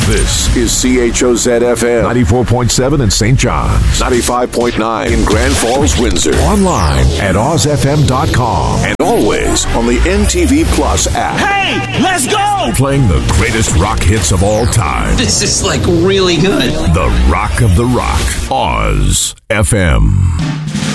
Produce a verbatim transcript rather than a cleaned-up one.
This is C H O Z F M. ninety-four point seven in Saint John's. ninety-five point nine in Grand Falls, Windsor. Online at oz f m dot com. And always on the M T V Plus app. Hey, let's go! Playing the greatest rock hits of all time. This is like really good. The Rock of the Rock. Oz F M.